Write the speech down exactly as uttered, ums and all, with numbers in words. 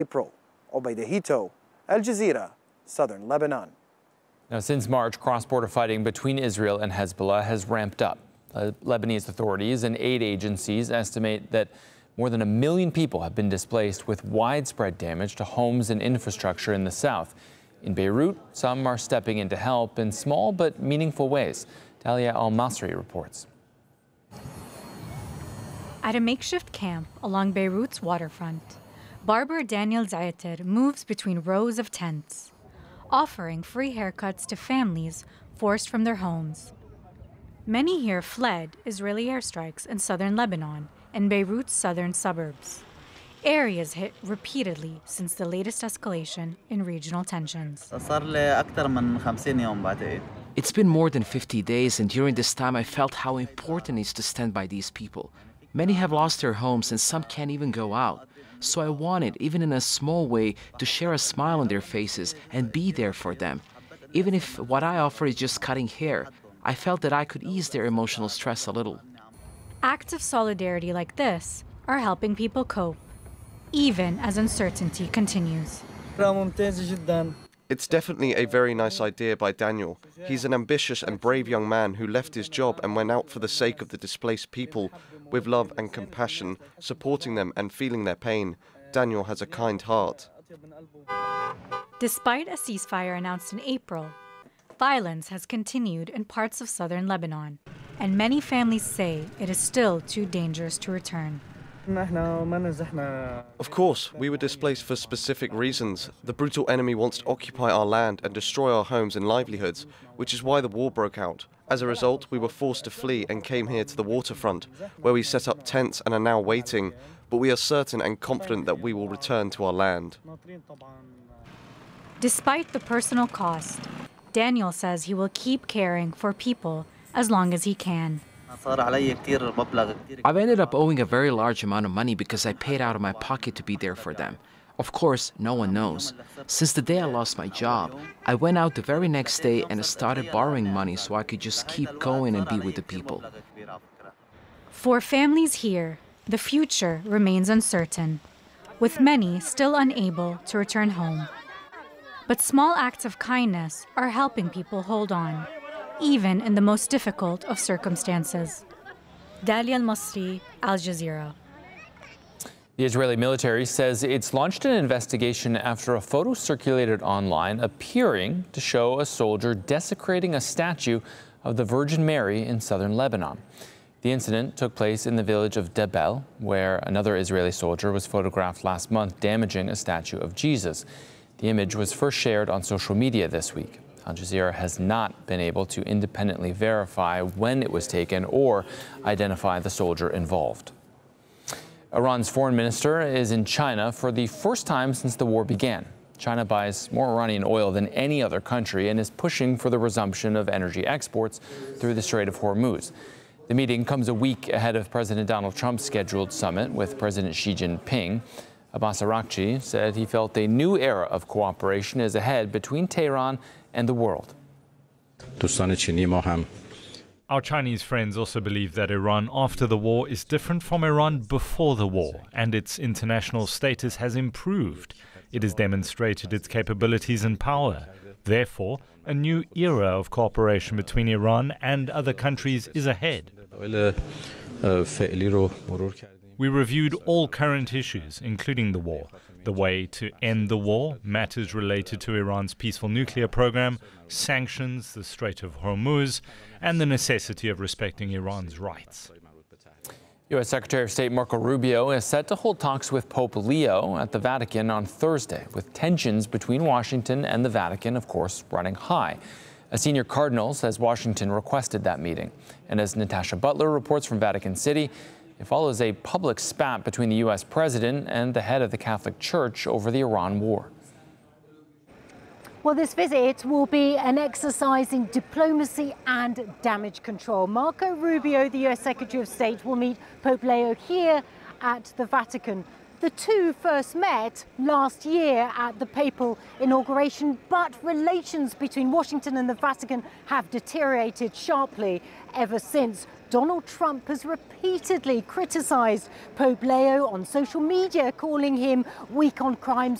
April. Obaida Hito, Al Jazeera, Southern Lebanon. Now, since March, cross-border fighting between Israel and Hezbollah has ramped up. Uh, Lebanese authorities and aid agencies estimate that more than a million people have been displaced, with widespread damage to homes and infrastructure in the south. In Beirut, some are stepping in to help in small but meaningful ways. Dalia Al-Masri reports. At a makeshift camp along Beirut's waterfront, barber Daniel Zayeter moves between rows of tents, offering free haircuts to families forced from their homes. Many here fled Israeli airstrikes in southern Lebanon and Beirut's southern suburbs, areas hit repeatedly since the latest escalation in regional tensions. It's been more than fifty days, and during this time I felt how important it is to stand by these people. Many have lost their homes and some can't even go out. So I wanted, even in a small way, to share a smile on their faces and be there for them. Even if what I offer is just cutting hair, I felt that I could ease their emotional stress a little. Acts of solidarity like this are helping people cope, even as uncertainty continues. It's definitely a very nice idea by Daniel. He's an ambitious and brave young man who left his job and went out for the sake of the displaced people, with love and compassion, supporting them and feeling their pain. Daniel has a kind heart. Despite a ceasefire announced in April, violence has continued in parts of southern Lebanon, and many families say it is still too dangerous to return. Of course, we were displaced for specific reasons. The brutal enemy wants to occupy our land and destroy our homes and livelihoods, which is why the war broke out. As a result, we were forced to flee and came here to the waterfront, where we set up tents and are now waiting, but we are certain and confident that we will return to our land. Despite the personal cost, Daniel says he will keep caring for people as long as he can. I've ended up owing a very large amount of money because I paid out of my pocket to be there for them. Of course, no one knows. Since the day I lost my job, I went out the very next day and started borrowing money so I could just keep going and be with the people. For families here, the future remains uncertain, with many still unable to return home. But small acts of kindness are helping people hold on, even in the most difficult of circumstances. Dalia Al-Masri, Al Jazeera. The Israeli military says it's launched an investigation after a photo circulated online appearing to show a soldier desecrating a statue of the Virgin Mary in southern Lebanon. The incident took place in the village of Debel, where another Israeli soldier was photographed last month damaging a statue of Jesus. The image was first shared on social media this week. Al Jazeera has not been able to independently verify when it was taken or identify the soldier involved. Iran's foreign minister is in China for the first time since the war began. China buys more Iranian oil than any other country and is pushing for the resumption of energy exports through the Strait of Hormuz. The meeting comes a week ahead of President Donald Trump's scheduled summit with President Xi Jinping. Abbas Araghchi said he felt a new era of cooperation is ahead between Tehran and the world. Our Chinese friends also believe that Iran after the war is different from Iran before the war, and its international status has improved. It has demonstrated its capabilities and power. Therefore, a new era of cooperation between Iran and other countries is ahead. We reviewed all current issues, including the war, the way to end the war, matters related to Iran's peaceful nuclear program, sanctions, the Strait of Hormuz, and the necessity of respecting Iran's rights. U S Secretary of State Marco Rubio is set to hold talks with Pope Leo at the Vatican on Thursday, with tensions between Washington and the Vatican, of course, running high. A senior cardinal says Washington requested that meeting. And as Natasha Butler reports from Vatican City, it follows a public spat between the U S president and the head of the Catholic Church over the Iran war. Well, this visit will be an exercise in diplomacy and damage control. Marco Rubio, the U S Secretary of State, will meet Pope Leo here at the Vatican The two first met last year at the papal inauguration, but relations between Washington and the Vatican have deteriorated sharply ever since. Donald Trump has repeatedly criticized Pope Leo on social media, calling him weak on crime,